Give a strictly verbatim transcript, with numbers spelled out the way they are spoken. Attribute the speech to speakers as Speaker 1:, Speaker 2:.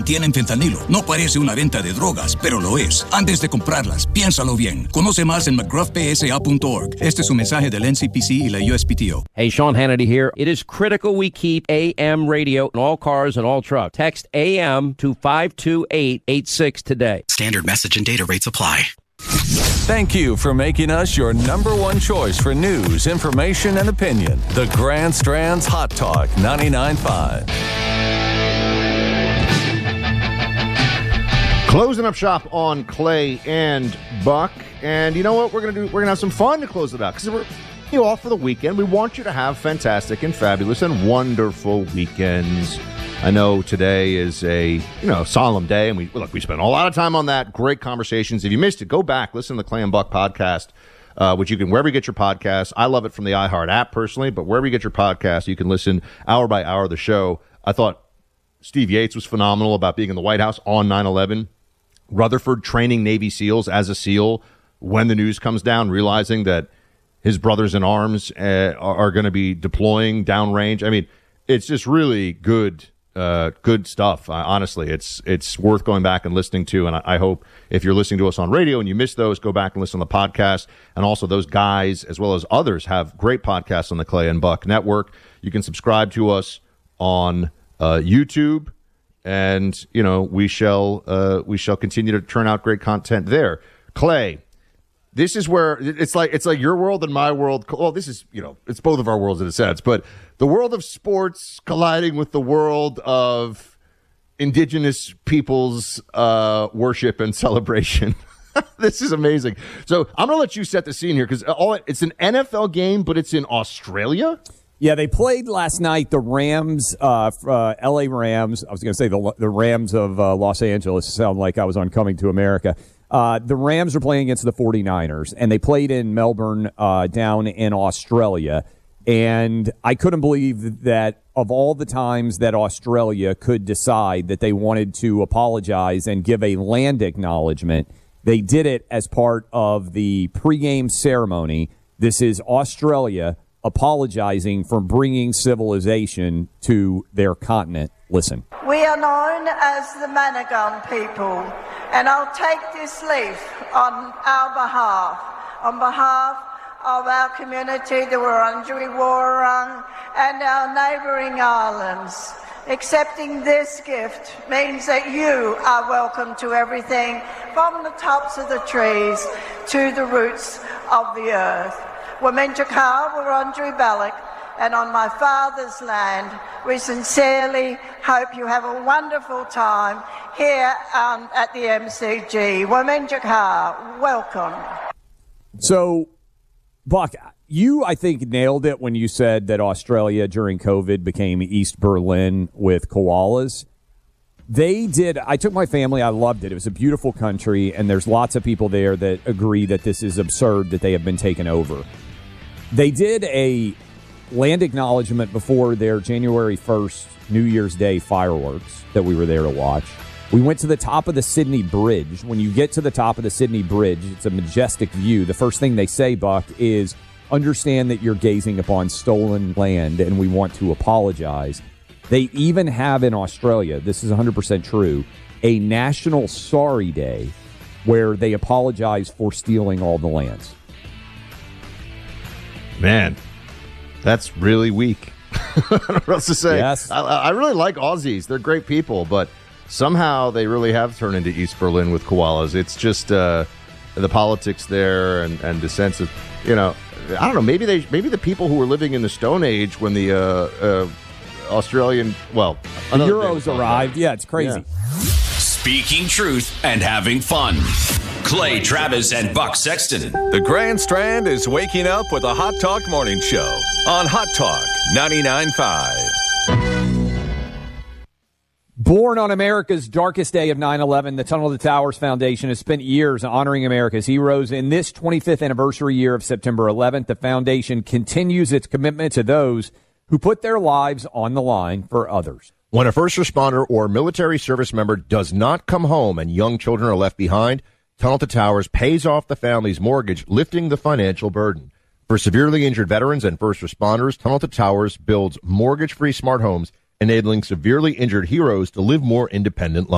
Speaker 1: tienen fentanilo. No parece una venta de drogas, pero lo es. Antes de comprarlas, piénsalo bien. Conoce más en mcgruff p s a punto org. Este es un mensaje del N C P C y la U S P T O.
Speaker 2: Hey, Sean Hannity here. It is critical we keep A M radio in all cars and all trucks. Text A M to five two eight eight six today.
Speaker 3: Standard message and data rates apply.
Speaker 4: Thank you for making us your number one choice for news, information, and opinion. The Grand Strand's Hot Talk ninety-nine point five.
Speaker 5: Closing up shop on Clay and Buck. And you know what we're going to do? We're going to have some fun to close it out because we're you off for the weekend. We want you to have fantastic and fabulous and wonderful weekends. I know today is a, you know, solemn day, and we look, we spent a lot of time on that. Great conversations. If you missed it, go back, listen to the Clay and Buck podcast, uh, which you can, wherever you get your podcasts. I love it from the iHeart app personally, but wherever you get your podcast, you can listen hour by hour of the show. I thought Steve Yates was phenomenal about being in the White House on nine eleven. Rutherford training Navy SEALs as a SEAL when the news comes down, realizing that his brothers in arms uh, are, are going to be deploying downrange. I mean, it's just really good. Uh, good stuff. Uh, honestly, it's it's worth going back and listening to. And I, I hope if you're listening to us on radio and you missed those, go back and listen to the podcast. And also those guys, as well as others, have great podcasts on the Clay and Buck Network. You can subscribe to us on uh, YouTube, and you know we shall uh, we shall continue to turn out great content there. Clay, this is where it's like it's like your world and my world. Well, this is you know it's both of our worlds in a sense, but the world of sports colliding with the world of indigenous peoples' uh, worship and celebration. This is amazing. So I'm going to let you set the scene here because all it's an N F L game, but it's in Australia.
Speaker 6: Yeah, they played last night. The Rams, uh, uh, L A Rams. I was going to say the the Rams of uh, Los Angeles. Sound like I was on Coming to America. Uh, the Rams are playing against the forty-niners, and they played in Melbourne uh, down in Australia. And I couldn't believe that of all the times that Australia could decide that they wanted to apologize and give a land acknowledgement, they did it as part of the pregame ceremony. This is Australia apologizing for bringing civilization to their continent. Listen.
Speaker 7: We are known as the Managun people, and I'll take this leaf on our behalf, on behalf of our community, the Wurundjeri Wurrung, and our neighbouring islands. Accepting this gift means that you are welcome to everything from the tops of the trees to the roots of the earth. Wominjaka Wurundjeri Balak, and on my father's land, we sincerely hope you have a wonderful time here um, at the M C G. Wominjaka, welcome.
Speaker 6: So, Buck, you, I think, nailed it when you said that Australia during COVID became East Berlin with koalas. They did. I took my family. I loved it. It was a beautiful country, and there's lots of people there that agree that this is absurd that they have been taken over. They did a land acknowledgement before their January first New Year's Day fireworks that we were there to watch. We went to the top of the Sydney Bridge. When you get to the top of the Sydney Bridge, it's a majestic view. The first thing they say, Buck, is understand that you're gazing upon stolen land and we want to apologize. They even have in Australia, this is one hundred percent true, a National Sorry Day where they apologize for stealing all the lands.
Speaker 5: Man, that's really weak. I don't know what else to say.
Speaker 6: Yes.
Speaker 5: I, I really like Aussies. They're great people, but somehow they really have turned into East Berlin with koalas. It's just uh, the politics there and, and the sense of, you know, I don't know, maybe they maybe the people who were living in the Stone Age when the uh, uh, Australian, well,
Speaker 6: the Euros arrived. Yeah, it's crazy.
Speaker 5: Yeah.
Speaker 3: Speaking truth and having fun. Clay Travis and Buck Sexton.
Speaker 4: The Grand Strand is waking up with a Hot Talk Morning Show on Hot Talk ninety-nine point five.
Speaker 6: Born on America's darkest day of nine eleven, the Tunnel to Towers Foundation has spent years honoring America's heroes. In this twenty-fifth anniversary year of September eleventh, the foundation continues its commitment to those who put their lives on the line for others.
Speaker 8: When a first responder or military service member does not come home and young children are left behind, Tunnel to Towers pays off the family's mortgage, lifting the financial burden. For severely injured veterans and first responders, Tunnel to Towers builds mortgage-free smart homes, enabling severely injured heroes to live more independent lives.